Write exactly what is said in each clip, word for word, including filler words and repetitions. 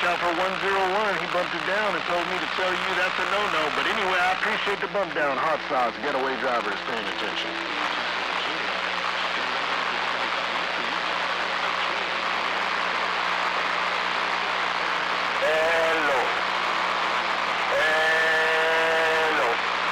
out for one oh one. He bumped it down and told me to tell you that's a no-no. But anyway, I appreciate the bump down. Hot Sauce, Getaway Drivers paying attention. Hello. Hello.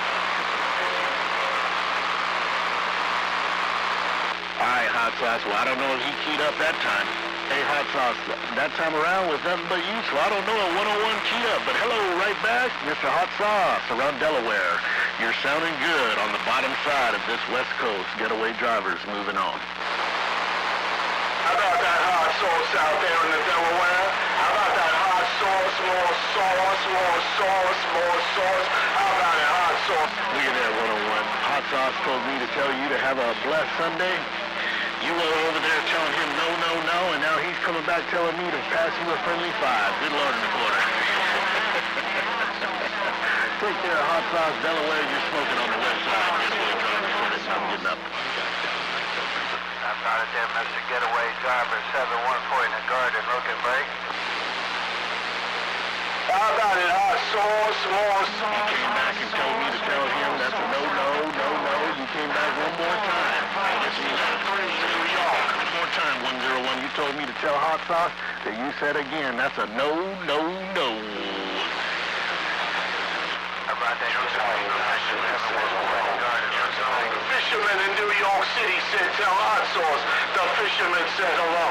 All right, Hot Sauce. Well, I don't know if he keyed up that time. Hey, Hot Sauce, that time around was nothing but you, so I don't know if one oh one keyed up. But hello, right back, Mister Hot Sauce around Delaware. You're sounding good on the bottom side of this West Coast. Getaway Drivers moving on. How about that hot sauce out there in the Delaware? How about that hot sauce, more sauce, more sauce, more sauce? How about it, hot sauce? Look at that one oh one. Hot Sauce told me to tell you to have a blessed Sunday. You were over there telling him no, no, no, and now he's coming back telling me to pass you a friendly five. Good Lord in the quarter. Take care, Hot Sauce, Delaware. You're smoking on the west side. Getaway Drivers, I'm getting up. I'm not at there, Mister Getaway Driver, seven one four in the garden, looking break. How about it, hot sauce, more sauce? You came back and told me to tell him that's a no, no, no, no. You came back one more time. New York. One more time, one oh one. You told me to tell Hot Sauce that you said again, that's a no, no, no. How about that? The fisherman in New York City said, tell hot sauce. The fisherman said hello.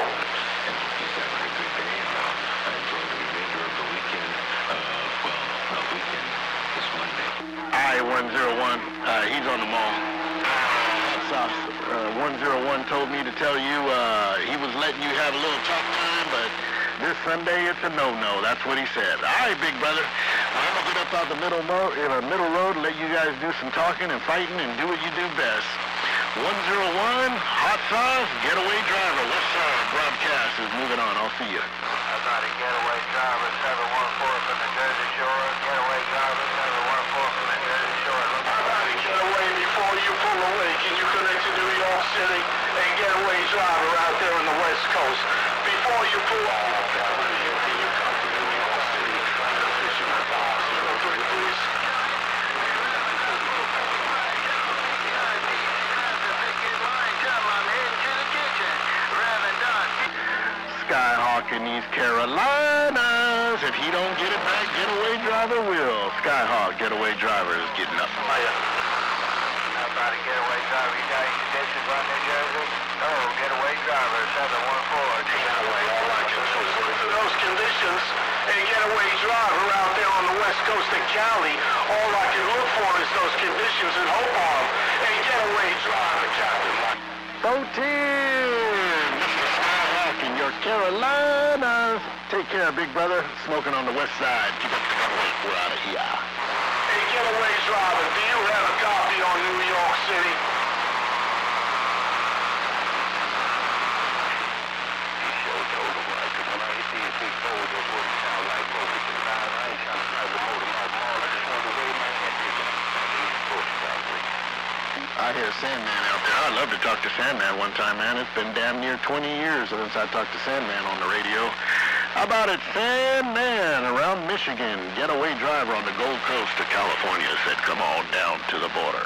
I one oh one, uh, he's on the mall. Sauce, uh, one oh one told me to tell you uh, he was letting you have a little tough time, but this Sunday it's a no-no. That's what he said. All right, big brother. I'm going to get up out the middle, mo- in a middle road and let you guys do some talking and fighting and do what you do best. one oh one, Hot Sauce, Getaway Driver. West Side broadcast is moving on. I'll see you. How about a Getaway Driver, seven one four from the Jersey Shore. Getaway Driver, seven one four from the Jersey Shore. How about it, Getaway, before you pull away? Can you connect to New York City and Getaway Driver out there on the West Coast? Before you pull all up that radio, can you come to New York City? The Fisherman five oh three, please. Skyhawk in these Carolinas. If he don't get it back, Getaway Driver will. Skyhawk, Getaway Driver is getting up. How about a Getaway Driver? You got any conditions on New Jersey? No, Getaway Driver, seven one four. Getaway, all I can do is look for those conditions and Getaway Driver out there on the West Coast of Cali. All I can look for is those conditions and hope on them. And Getaway Driver, Captain Mike. fourteen, Mister Skyhawk in your Carolinas. Take care, big brother. Smoking on the west side. Keep up the good work. We're out of here. Hey, Getaway Driver, do you have a copy on New York City? I hear Sandman out there. I'd love to talk to Sandman one time, man. It's been damn near twenty years since I talked to Sandman on the radio. How about it, Sandman around Michigan? Getaway Driver on the Gold Coast of California said, come on down to the border.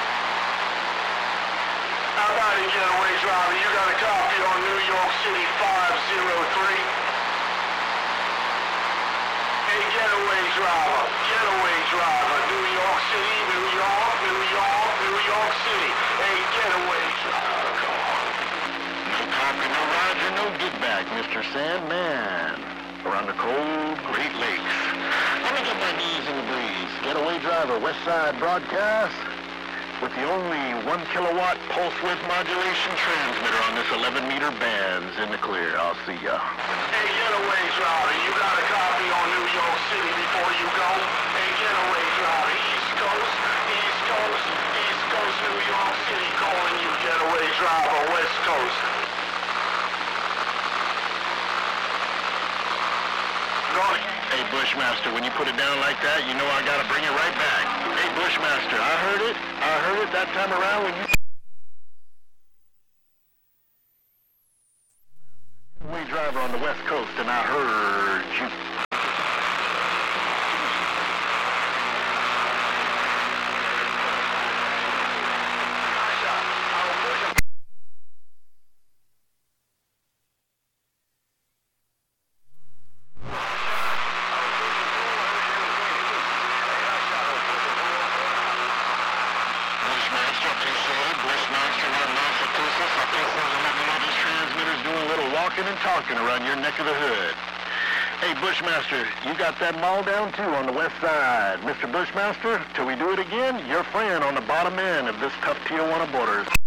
How about it, Getaway Driver? You got a copy on New York City five oh three? Hey, Getaway Driver, Getaway Driver, New York City, New York, New York, New York City. Hey, Getaway Driver, come on. No copy, no Roger, no get back, Mister Sandman. Around the cold Great Lakes. Let me get my knees in the breeze. Getaway Driver, West Side broadcast with the only one kilowatt pulse width modulation transmitter on this eleven meter bands in the clear. I'll see ya. Hey, Getaway Driver, you got a copy on New York City before you go? Hey, Getaway Driver, East Coast, East Coast, East Coast, New York City calling you, Getaway Driver, West Coast. Hey, Bushmaster, when you put it down like that, you know I gotta bring it right back. Hey, Bushmaster, I heard it. I heard it that time around when you... Way driver on the West Coast, and I heard you... walking and talking around your neck of the hood. Hey, Bushmaster, you got that mall down too on the west side. Mister Bushmaster, till we do it again, your friend on the bottom end of this tough Tijuana border.